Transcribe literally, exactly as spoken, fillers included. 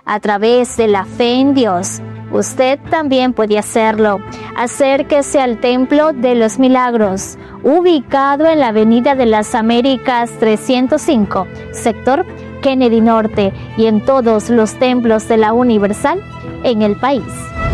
a través de la fe en Dios. Usted también puede hacerlo. Acérquese al Templo de los Milagros, ubicado en la Avenida de las Américas trescientos cinco, sector Kennedy Norte, y en todos los templos de la Universal en el país.